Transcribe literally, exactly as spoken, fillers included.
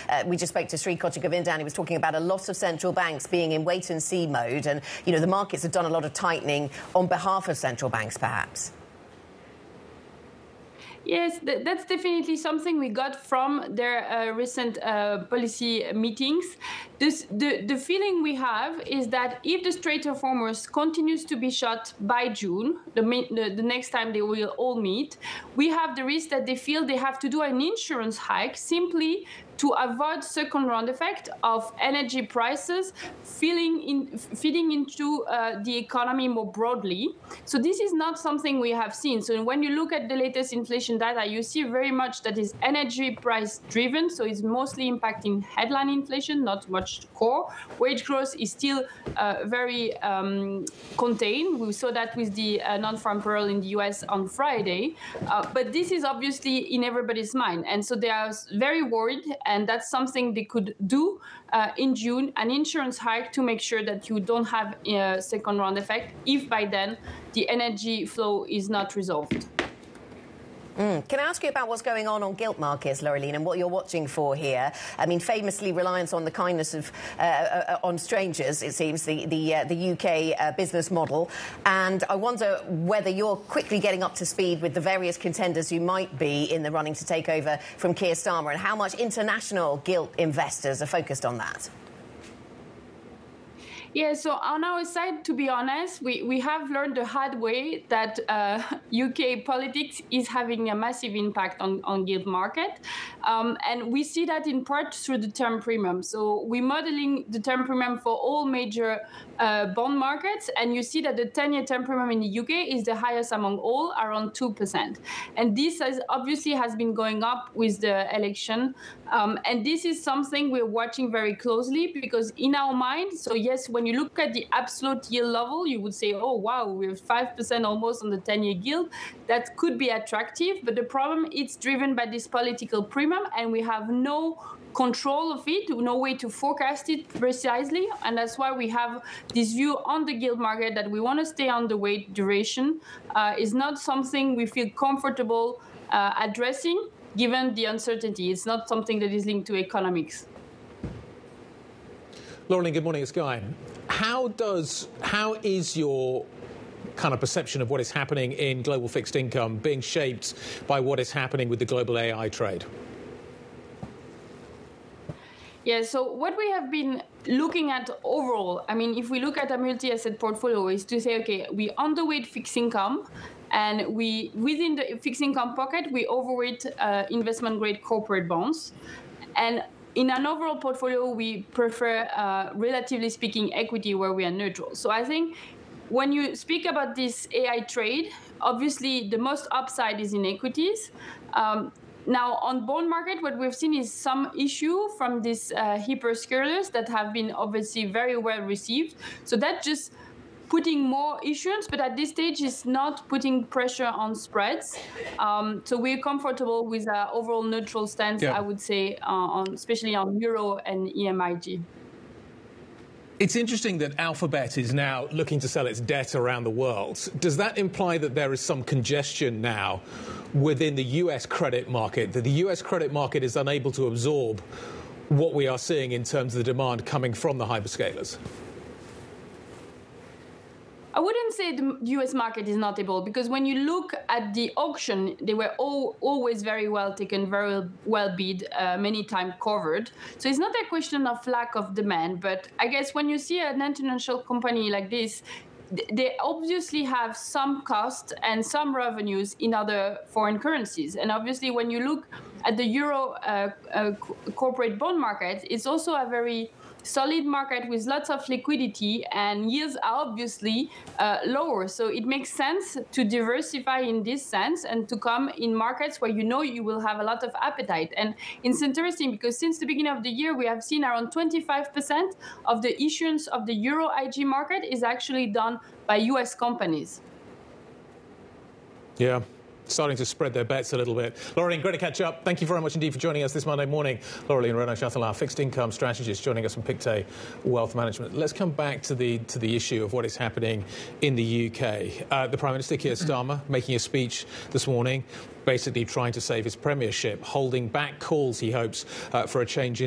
uh, we just spoke to Sri Kochagovindan. He was talking about a lot of central banks being in wait-and-see mode, and, you know, the markets have done a lot of tightening on behalf of central banks, perhaps. Yes, th that's definitely something we got from their uh, recent uh, policy meetings. This, the, the feeling we have is that if the Strait of Hormuz continues to be shut by June, the, the, the next time they will all meet, we have the risk that they feel they have to do an insurance hike simply to avoid second round effect of energy prices feeding, in, feeding into uh, the economy more broadly. So this is not something we have seen. So when you look at the latest inflation data, you see very much that is energy price driven. So it's mostly impacting headline inflation, not much core. Wage growth is still uh, very um, contained. We saw that with the uh, non-farm payroll in the U S on Friday. Uh, but this is obviously in everybody's mind. And so they are very worried. And that's something they could do uh, in June, an insurance hike to make sure that you don't have a second round effect if by then the energy flow is not resolved. Mm. Can I ask you about what's going on on gilt markets, Laureline, and what you're watching for here? I mean, famously reliance on the kindness of uh, uh, on strangers, it seems, the the, uh, the U K uh, business model. And I wonder whether you're quickly getting up to speed with the various contenders who might be in the running to take over from Keir Starmer, and how much international gilt investors are focused on that. Yeah, so on our side, to be honest, we, we have learned the hard way that uh, U K politics is having a massive impact on, on gilt market. Um, and we see that in part through the term premium. So we're modeling the term premium for all major uh, bond markets. And you see that the ten-year term premium in the U K is the highest among all, around two percent. And this has obviously has been going up with the election. Um, and this is something we're watching very closely because in our mind, so yes, when you look at the absolute yield level, you would say, oh, wow, we're five percent almost on the ten-year yield. That could be attractive. But the problem, it's driven by this political premium, and we have no control of it, no way to forecast it precisely. And that's why we have this view on the gilt market that we want to stay on the wait duration. Uh, is not something we feel comfortable uh, addressing, given the uncertainty. It's not something that is linked to economics. Laureline, good morning. It's Guy. How does, how is your kind of perception of what is happening in global fixed income being shaped by what is happening with the global A I trade? Yeah, so what we have been looking at overall, I mean, if we look at a multi-asset portfolio, is to say, okay, we underweight fixed income, and we, within the fixed income pocket, we overweight uh, investment-grade corporate bonds. And in an overall portfolio, we prefer, uh, relatively speaking, equity where we are neutral. So I think when you speak about this A I trade, obviously the most upside is in equities. Um, Now, on bond market, what we've seen is some issue from these uh, hyperscalers that have been obviously very well received. So that just putting more issuance, but at this stage is not putting pressure on spreads. Um, so we're comfortable with our overall neutral stance, yeah. I would say, uh, on especially on Euro and E M I G. It's interesting that Alphabet is now looking to sell its debt around the world. Does that imply that there is some congestion now within the U S credit market, that the U S credit market is unable to absorb what we are seeing in terms of the demand coming from the hyperscalers? I wouldn't say the U S market is not able, because when you look at the auction, they were all, always very well taken, very well bid, uh, many times covered. So it's not a question of lack of demand, but I guess when you see an international company like this, they obviously have some cost and some revenues in other foreign currencies. And obviously, when you look at the Euro uh, uh, corporate bond market, it's also a very solid market with lots of liquidity, and yields are obviously uh, lower. So it makes sense to diversify in this sense and to come in markets where you know you will have a lot of appetite. And it's interesting because since the beginning of the year, we have seen around twenty-five percent of the issuance of the Euro I G market is actually done by U S companies. Yeah. Starting to spread their bets a little bit. Laureline, great to catch up. Thank you very much indeed for joining us this Monday morning. Laureline Renaud-Chatelain, fixed income strategist, joining us from Pictet Wealth Management. Let's come back to the to the issue of what is happening in the U K. Uh, the Prime Minister, Keir Starmer, making a speech this morning, basically trying to save his premiership, holding back calls, he hopes, uh, for a change in